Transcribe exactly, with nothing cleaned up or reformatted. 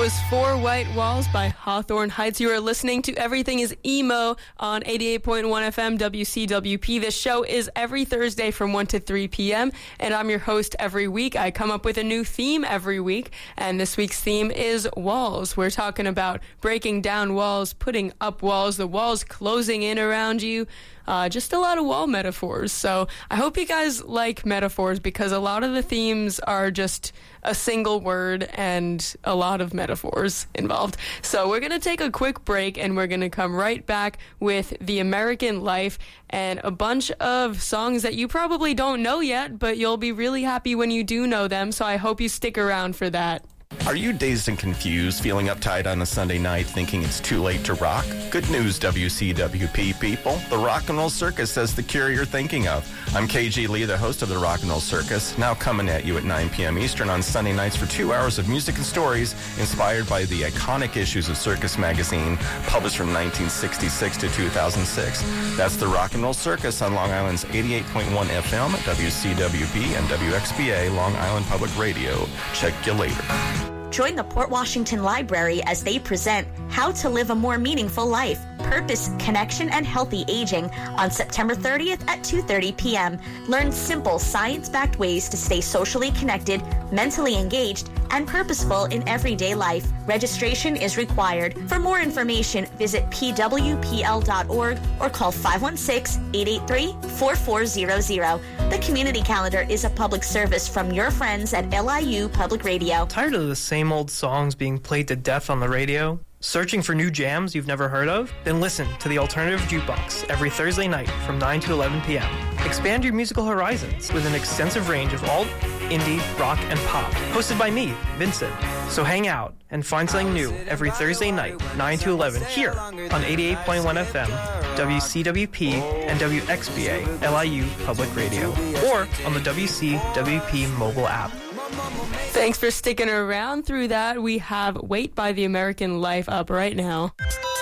was Four White Walls by Hawthorne Heights. You are listening to Everything is Emo on eighty-eight point one F M W C W P. This show is every Thursday from one to three p.m., and I'm your host every week. I come up with a new theme every week, and this week's theme is walls. We're talking about breaking down walls, putting up walls, the walls closing in around you. Uh, just a lot of wall metaphors. So I hope you guys like metaphors, because a lot of the themes are just a single word and a lot of metaphors involved. So we're going to take a quick break, and we're going to come right back with The American Life and a bunch of songs that you probably don't know yet, but you'll be really happy when you do know them. So I hope you stick around for that. Are you dazed and confused, feeling uptight on a Sunday night, thinking it's too late to rock? Good news, W C W P people. The Rock and Roll Circus has the cure you're thinking of. I'm K G Lee, the host of the Rock and Roll Circus, now coming at you at nine p.m. Eastern on Sunday nights for two hours of music and stories inspired by the iconic issues of Circus Magazine, published from nineteen sixty-six to two thousand six. That's the Rock and Roll Circus on Long Island's eighty-eight point one F M, W C W P, and W X B A, Long Island Public Radio. Check you later. Join the Port Washington Library as they present How to Live a More Meaningful Life, Purpose, Connection, and Healthy Aging on September thirtieth at two thirty p.m. Learn simple, science-backed ways to stay socially connected, mentally engaged, and purposeful in everyday life. Registration is required. For more information, visit p w p l dot org or call five one six, eight eight three, four four zero zero. The community calendar is a public service from your friends at L I U Public Radio. Tired of the same old songs being played to death on the radio? Searching for new jams you've never heard of? Then listen to the Alternative Jukebox every Thursday night from nine to eleven p.m. Expand your musical horizons with an extensive range of alt, indie, rock, and pop, hosted by me, Vincent. So hang out and find something new every Thursday night, nine to eleven, here on eighty-eight point one F M, W C W P, and W X B A, L I U Public Radio, or on the W C W P mobile app. Thanks for sticking around through that. We have Wait by The American Life up right now.